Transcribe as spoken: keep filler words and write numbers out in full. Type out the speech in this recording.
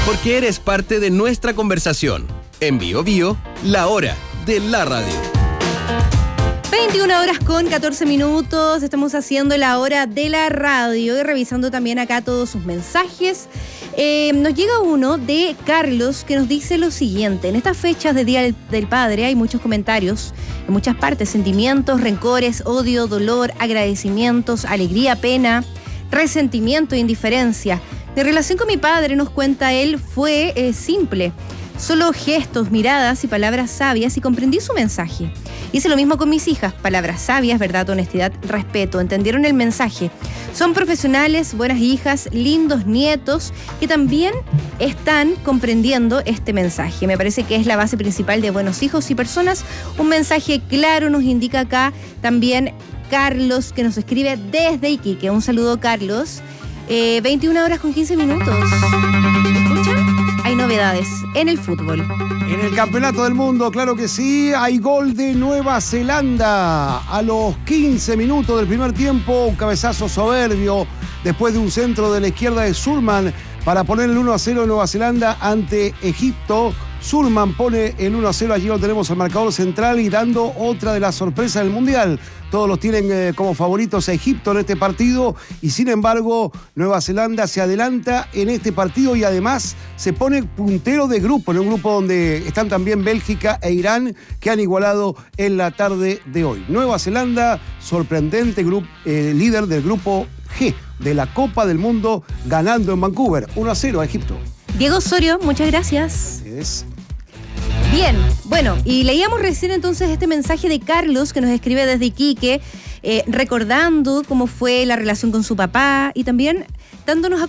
porque eres parte de nuestra conversación. En Bio Bio, la hora de la radio. veintiuna horas con catorce minutos, estamos haciendo la hora de la radio y revisando también acá todos sus mensajes. Eh, nos llega uno de Carlos que nos dice lo siguiente: en estas fechas de Día del, del Padre hay muchos comentarios, en muchas partes, sentimientos, rencores, odio, dolor, agradecimientos, alegría, pena, resentimiento e indiferencia. Mi relación con mi padre, nos cuenta él, fue eh, simple. Solo gestos, miradas y palabras sabias, y comprendí su mensaje. Hice lo mismo con mis hijas. Palabras sabias, verdad, honestidad, respeto. Entendieron el mensaje. Son profesionales, buenas hijas, lindos nietos, que también están comprendiendo este mensaje. Me parece que es la base principal de buenos hijos y personas. Un mensaje claro nos indica acá también Carlos, que nos escribe desde Iquique. Un saludo, Carlos. Eh, veintiuna horas con quince minutos. ¿Escuchan? Hay novedades en el fútbol. En el Campeonato del Mundo, claro que sí, hay gol de Nueva Zelanda. A los quince minutos del primer tiempo, un cabezazo soberbio después de un centro de la izquierda de Sulman para poner el uno a cero en Nueva Zelanda ante Egipto. Sulman pone el uno a cero, allí lo tenemos al marcador central y dando otra de las sorpresas del Mundial. Todos los tienen eh, como favoritos a Egipto en este partido y sin embargo Nueva Zelanda se adelanta en este partido y además se pone puntero de grupo, en un grupo donde están también Bélgica e Irán, que han igualado en la tarde de hoy. Nueva Zelanda, sorprendente grupo, eh, líder del grupo G de la Copa del Mundo, ganando en Vancouver uno a cero a Egipto. Diego Osorio, muchas gracias. Es... Bien, bueno, y leíamos recién entonces este mensaje de Carlos que nos escribe desde Iquique, eh, recordando cómo fue la relación con su papá y también dándonos a